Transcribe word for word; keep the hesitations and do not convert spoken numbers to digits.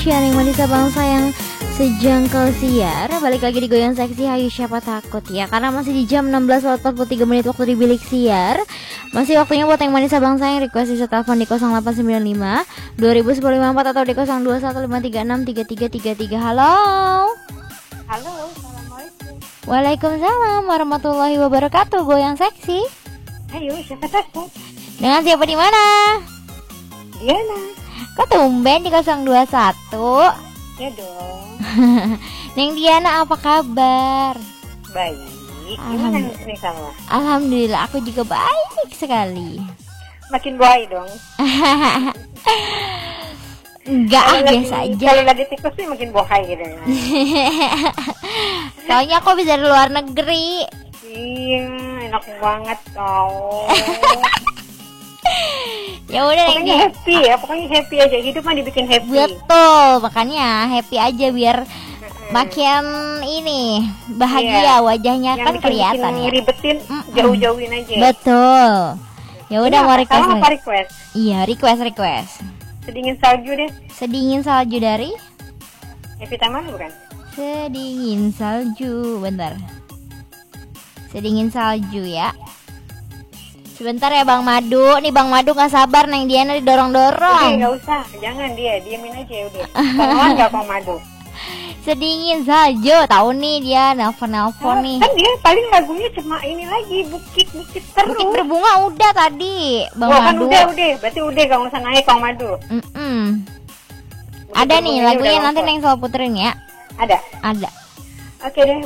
Indonesia Neng Manisa bangsa yang sejangkau siar. Balik lagi di Goyang Seksi, hayu siapa takut ya. Karena masih di jam enam belas lewat empat puluh tiga menit waktu di bilik siar. Masih waktunya buat Neng Manisa bangsa yang request bisa telepon di nol delapan sembilan lima dua nol satu nol lima empat atau di nol dua satu lima tiga enam tiga tiga tiga tiga. Halo. Halo, assalamualaikum. Waalaikumsalam warahmatullahi wabarakatuh. Goyang Seksi. Ayo, siapa takut? Dengan siapa di mana? Diana. Kok tumben di nol dua satu? Ya dong. Neng Diana, apa kabar? Baik. Gimana nih kamu? Alhamdulillah, aku juga baik sekali. Makin baik dong. Enggak, ah, biasa aja. Kalau lagi tikus sih makin bohai gitu ya. Soalnya aku bisa di luar negeri. Iya, enak banget tau. Ya udah, pokoknya Neng. happy ya, pokoknya happy aja. Hidup mah dibikin happy. Betul, makanya happy aja biar makin ini bahagia, iya. Wajahnya yang kan bikin, kelihatan bikin ya. Ngeribetin, jauh-jauhin aja. Betul. Ya udah, mau request. Sama apa request? Iya, request request. Sedingin salju deh. Sedingin salju dari Happy Taman bukan? Sedingin salju, bentar. Sedingin salju ya. Sebentar ya Bang Madu. Nih Bang Madu gak sabar, Neng Diana didorong-dorong. Oke, gak usah, jangan dia, diamin aja udah. Tolong gak Bang Madu. Sedingin salju, tahu nih dia nelfon-nelfon Oh, nih. kan dia paling lagunya cuma ini lagi, bukit-bukit terus. Bukit berbunga udah tadi, Bang oh, kan Madu. udah, udah, berarti udah gak usah naik Bang Madu. Mm-mm. Ada nih lagunya, nanti Neng selalu puterin ya. Ada? Ada. Oke deh.